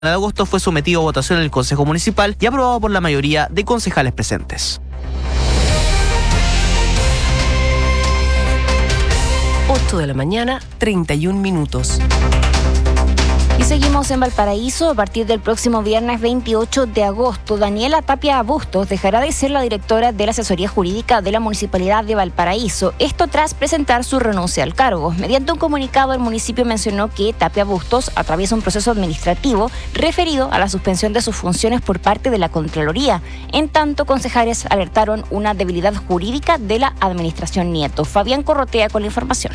de agosto fue sometido a votación en el Consejo Municipal y aprobado por la mayoría de concejales presentes. 8 de la mañana, 31 minutos. Y seguimos en Valparaíso. A partir del próximo viernes 28 de agosto, Daniela Tapia Bustos dejará de ser la directora de la asesoría jurídica de la Municipalidad de Valparaíso. Esto tras presentar su renuncia al cargo. Mediante un comunicado, el municipio mencionó que Tapia Bustos atraviesa un proceso administrativo referido a la suspensión de sus funciones por parte de la Contraloría. En tanto, concejales alertaron una debilidad jurídica de la administración Nieto. Fabián Corrotea con la información.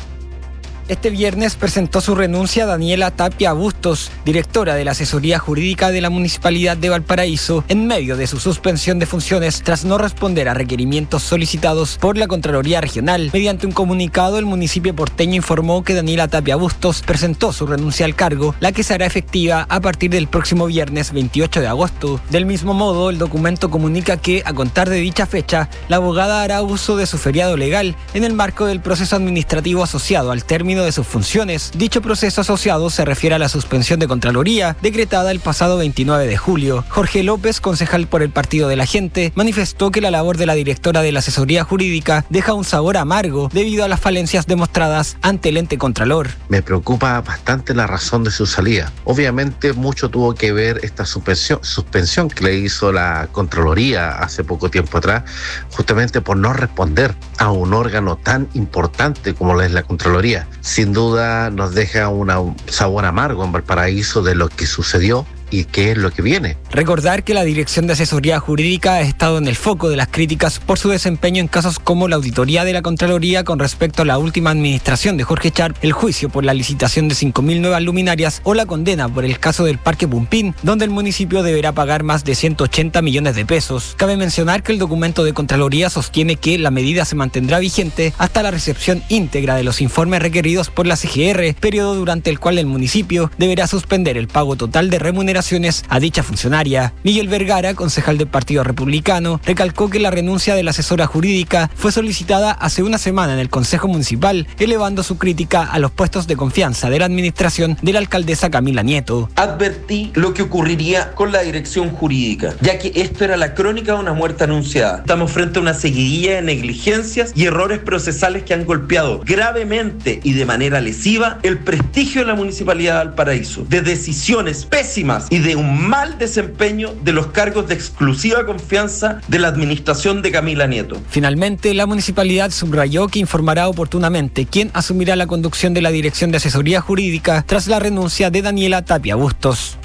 Este viernes presentó su renuncia Daniela Tapia Bustos, directora de la asesoría jurídica de la Municipalidad de Valparaíso, en medio de su suspensión de funciones tras no responder a requerimientos solicitados por la Contraloría Regional. Mediante un comunicado, el municipio porteño informó que Daniela Tapia Bustos presentó su renuncia al cargo, la que será efectiva a partir del próximo viernes 28 de agosto. Del mismo modo, el documento comunica que, a contar de dicha fecha, la abogada hará uso de su feriado legal en el marco del proceso administrativo asociado al término de sus funciones. Dicho proceso asociado se refiere a la suspensión de Contraloría decretada el pasado 29 de julio. Jorge López, concejal por el Partido de la Gente, manifestó que la labor de la directora de la asesoría jurídica deja un sabor amargo debido a las falencias demostradas ante el ente contralor. Me preocupa bastante la razón de su salida. Obviamente mucho tuvo que ver esta suspensión que le hizo la Contraloría hace poco tiempo atrás, justamente por no responder a un órgano tan importante como es la Contraloría. Sin duda nos deja un sabor amargo en Valparaíso de lo que sucedió y qué es lo que viene. Recordar que la Dirección de Asesoría Jurídica ha estado en el foco de las críticas por su desempeño en casos como la auditoría de la Contraloría con respecto a la última administración de Jorge Char, el juicio por la licitación de 5.000 nuevas luminarias o la condena por el caso del Parque Pumpín, donde el municipio deberá pagar más de 180 millones de pesos. Cabe mencionar que el documento de Contraloría sostiene que la medida se mantendrá vigente hasta la recepción íntegra de los informes requeridos por la CGR, periodo durante el cual el municipio deberá suspender el pago total de remuneración a dicha funcionaria. Miguel Vergara, concejal del Partido Republicano, recalcó que la renuncia de la asesora jurídica fue solicitada hace una semana en el Consejo Municipal, elevando su crítica a los puestos de confianza de la administración de la alcaldesa Camila Nieto. Advertí lo que ocurriría con la dirección jurídica, ya que esto era la crónica de una muerte anunciada. Estamos frente a una seguidilla de negligencias y errores procesales que han golpeado gravemente y de manera lesiva el prestigio de la Municipalidad de Valparaíso, de decisiones pésimas y de un mal desempeño de los cargos de exclusiva confianza de la administración de Camila Nieto. Finalmente, la municipalidad subrayó que informará oportunamente quién asumirá la conducción de la Dirección de Asesoría Jurídica tras la renuncia de Daniela Tapia Bustos.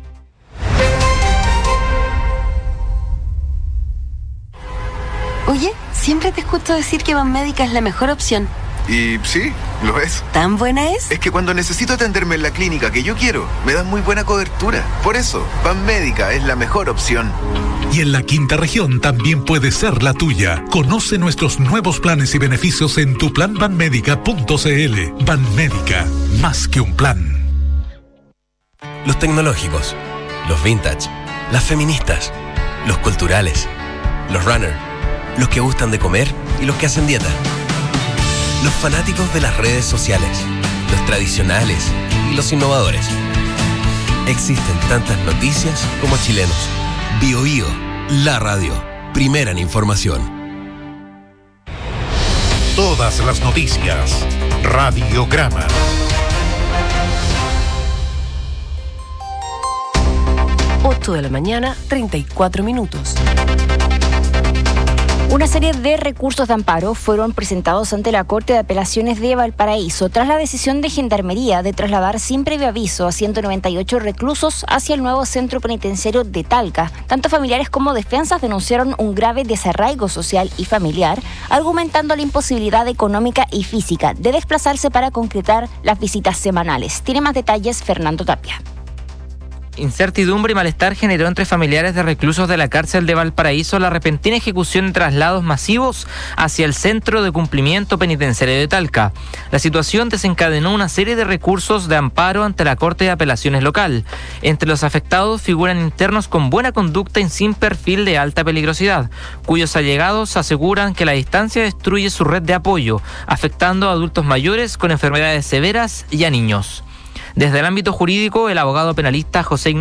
Oye, siempre te escucho decir que Banmédica es la mejor opción. Y sí, lo es. ¿Tan buena es? Es que cuando necesito atenderme en la clínica que yo quiero, me dan muy buena cobertura. Por eso, Banmédica es la mejor opción. Y en la quinta región también puede ser la tuya. Conoce nuestros nuevos planes y beneficios en tuplanbanmedica.cl. Banmédica, más que un plan. Los tecnológicos, los vintage, las feministas, los culturales, los runner, los que gustan de comer y los que hacen dieta. Los fanáticos de las redes sociales, los tradicionales y los innovadores. Existen tantas noticias como chilenos. BioBio, la radio, primera en información. Todas las noticias. Radiograma. Ocho de la mañana, 34 minutos. Una serie de recursos de amparo fueron presentados ante la Corte de Apelaciones de Valparaíso tras la decisión de Gendarmería de trasladar sin previo aviso a 198 reclusos hacia el nuevo centro penitenciario de Talca. Tanto familiares como defensas denunciaron un grave desarraigo social y familiar, argumentando la imposibilidad económica y física de desplazarse para concretar las visitas semanales. Tiene más detalles Fernando Tapia. Incertidumbre y malestar generó entre familiares de reclusos de la cárcel de Valparaíso la repentina ejecución de traslados masivos hacia el centro de cumplimiento penitenciario de Talca. La situación desencadenó una serie de recursos de amparo ante la Corte de Apelaciones local. Entre los afectados figuran internos con buena conducta y sin perfil de alta peligrosidad, cuyos allegados aseguran que la distancia destruye su red de apoyo, afectando a adultos mayores con enfermedades severas y a niños. Desde el ámbito jurídico, el abogado penalista José